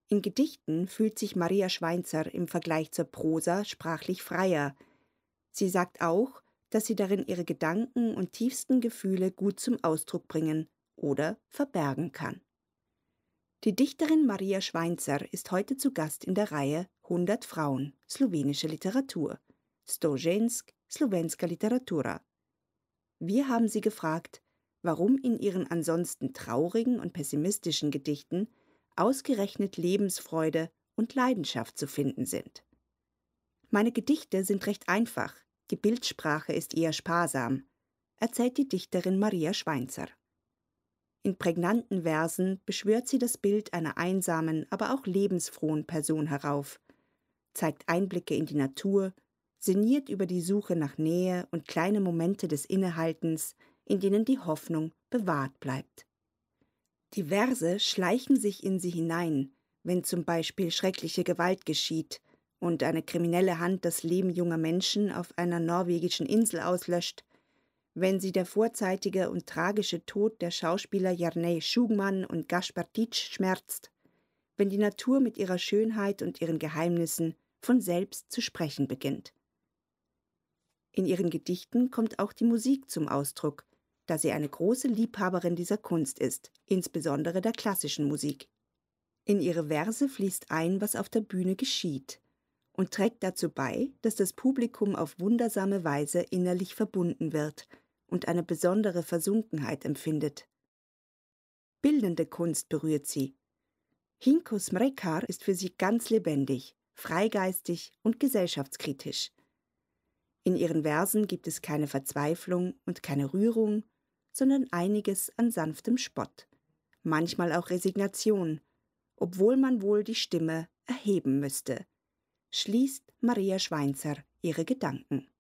In Gedichten fühlt sich Maria Schweizer im Vergleich zur Prosa sprachlich freier. Sie sagt auch, dass sie darin ihre Gedanken und tiefsten Gefühle gut zum Ausdruck bringen oder verbergen kann. Die Dichterin Maria Schweizer ist heute zu Gast in der Reihe 100 Frauen, slowenische Literatur. 100 žensk, slovenska literatura. Wir haben sie gefragt, warum in ihren ansonsten traurigen und pessimistischen Gedichten ausgerechnet Lebensfreude und Leidenschaft zu finden sind. Meine Gedichte sind recht einfach, die Bildsprache ist eher sparsam, erzählt die Dichterin Maria Schweizer. In prägnanten Versen beschwört sie das Bild einer einsamen, aber auch lebensfrohen Person herauf, zeigt Einblicke in die Natur, sinniert über die Suche nach Nähe und kleine Momente des Innehaltens, in denen die Hoffnung bewahrt bleibt. Die Verse schleichen sich in sie hinein, wenn zum Beispiel schreckliche Gewalt geschieht und eine kriminelle Hand das Leben junger Menschen auf einer norwegischen Insel auslöscht, wenn sie der vorzeitige und tragische Tod der Schauspieler Jarnej Schugman und Gaspar Tič schmerzt, wenn die Natur mit ihrer Schönheit und ihren Geheimnissen von selbst zu sprechen beginnt. In ihren Gedichten kommt auch die Musik zum Ausdruck, da sie eine große Liebhaberin dieser Kunst ist, insbesondere der klassischen Musik. In ihre Verse fließt ein, was auf der Bühne geschieht, und trägt dazu bei, dass das Publikum auf wundersame Weise innerlich verbunden wird und eine besondere Versunkenheit empfindet. Bildende Kunst berührt sie. Hinko Smrekar ist für sie ganz lebendig, freigeistig und gesellschaftskritisch. In ihren Versen gibt es keine Verzweiflung und keine Rührung, sondern einiges an sanftem Spott, manchmal auch Resignation, obwohl man wohl die Stimme erheben müsste, schließt Maria Schweizer ihre Gedanken.